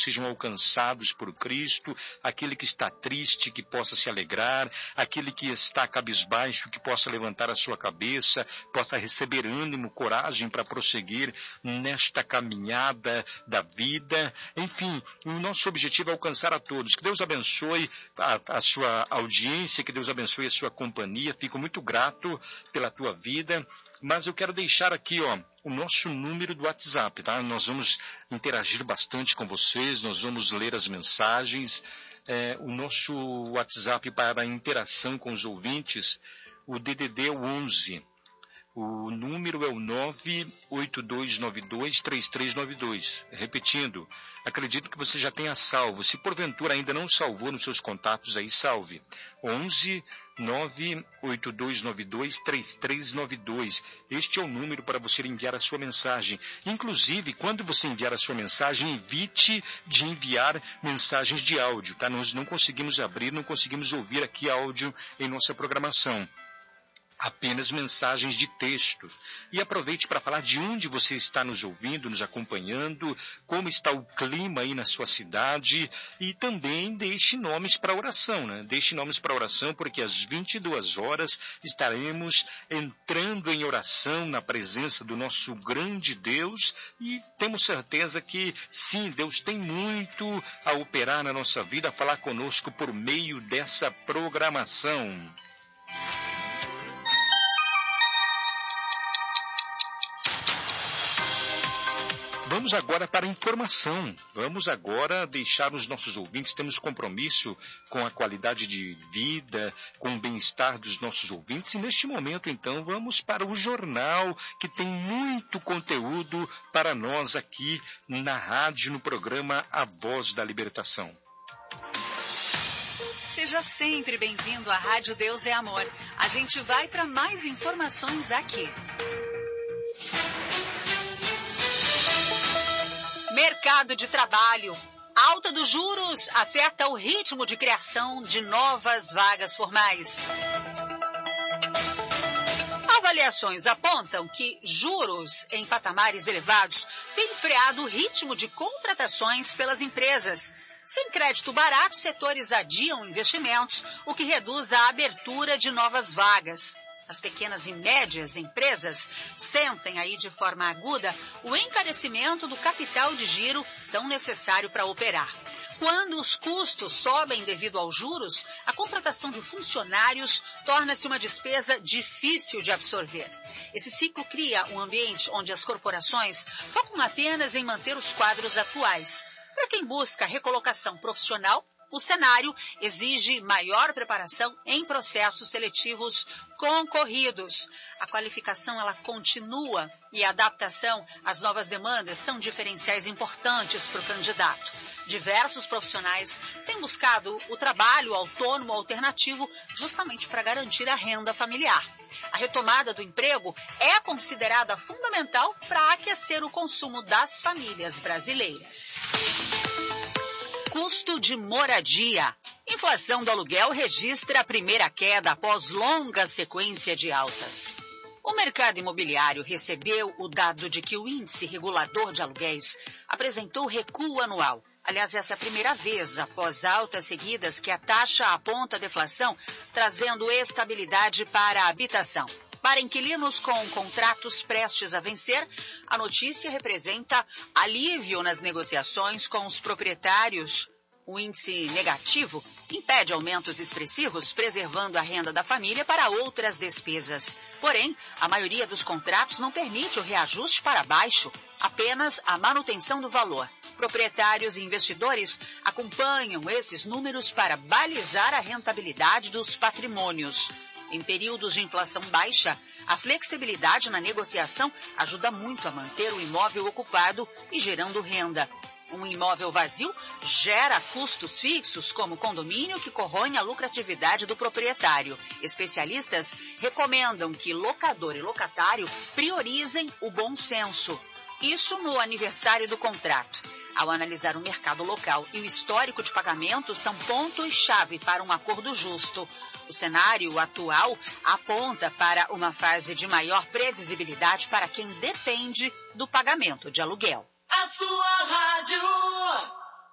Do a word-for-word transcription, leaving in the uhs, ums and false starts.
sejam alcançados por Cristo, aquele que está triste, que possa se alegrar, aquele que está cabisbaixo, que possa levantar a sua cabeça, possa receber ânimo, coragem para prosseguir nesta caminhada da vida. Enfim, o nosso objetivo é alcançar a todos. Que Deus abençoe a, a sua audiência, que Deus abençoe a sua companhia. Fico muito grato pela tua vida, mas eu quero deixar aqui, ó, o nosso número do WhatsApp, tá? Nós vamos interagir bastante com vocês, nós vamos ler as mensagens. É, o nosso WhatsApp para interação com os ouvintes, o D D D é o onze. O número é o nove oito dois nove dois três três nove dois. Repetindo, acredito que você já tenha salvo. Se porventura ainda não salvou nos seus contatos, aí salve. onze nove oito dois nove dois três três nove dois. Este é o número para você enviar a sua mensagem. Inclusive, quando você enviar a sua mensagem, evite de enviar mensagens de áudio, tá? Nós não conseguimos abrir, não conseguimos ouvir aqui áudio em nossa programação. Apenas mensagens de texto. E aproveite para falar de onde você está nos ouvindo, nos acompanhando, como está o clima aí na sua cidade, e também deixe nomes para oração, né? Deixe nomes para oração, porque às vinte e duas horas estaremos entrando em oração na presença do nosso grande Deus, e temos certeza que sim, Deus tem muito a operar na nossa vida, a falar conosco por meio dessa programação. Vamos agora para a informação. Vamos agora deixar os nossos ouvintes, temos compromisso com a qualidade de vida, com o bem-estar dos nossos ouvintes. E neste momento, então, vamos para o jornal, que tem muito conteúdo para nós aqui na rádio, no programa A Voz da Libertação. Seja sempre bem-vindo à Rádio Deus é Amor. A gente vai para mais informações aqui. Mercado de trabalho. Alta dos juros afeta o ritmo de criação de novas vagas formais. Avaliações apontam que juros em patamares elevados têm freado o ritmo de contratações pelas empresas. Sem crédito barato, setores adiam investimentos, o que reduz a abertura de novas vagas. As pequenas e médias empresas sentem aí de forma aguda o encarecimento do capital de giro tão necessário para operar. Quando os custos sobem devido aos juros, a contratação de funcionários torna-se uma despesa difícil de absorver. Esse ciclo cria um ambiente onde as corporações focam apenas em manter os quadros atuais. Para quem busca recolocação profissional, o cenário exige maior preparação em processos seletivos concorridos. A qualificação ela continua e a adaptação às novas demandas são diferenciais importantes para o candidato. Diversos profissionais têm buscado o trabalho autônomo alternativo justamente para garantir a renda familiar. A retomada do emprego é considerada fundamental para aquecer o consumo das famílias brasileiras. Custo de moradia. Inflação do aluguel registra a primeira queda após longa sequência de altas. O mercado imobiliário recebeu o dado de que o índice regulador de aluguéis apresentou recuo anual. Aliás, essa é a primeira vez após altas seguidas que a taxa aponta a deflação, trazendo estabilidade para a habitação. Para inquilinos com contratos prestes a vencer, a notícia representa alívio nas negociações com os proprietários. O índice negativo impede aumentos expressivos, preservando a renda da família para outras despesas. Porém, a maioria dos contratos não permite o reajuste para baixo, apenas a manutenção do valor. Proprietários e investidores acompanham esses números para balizar a rentabilidade dos patrimônios. Em períodos de inflação baixa, a flexibilidade na negociação ajuda muito a manter o imóvel ocupado e gerando renda. Um imóvel vazio gera custos fixos, como condomínio, que corroem a lucratividade do proprietário. Especialistas recomendam que locador e locatário priorizem o bom senso. Isso no aniversário do contrato. Ao analisar o mercado local e o histórico de pagamento, são pontos-chave para um acordo justo. O cenário atual aponta para uma fase de maior previsibilidade para quem depende do pagamento de aluguel. A sua rádio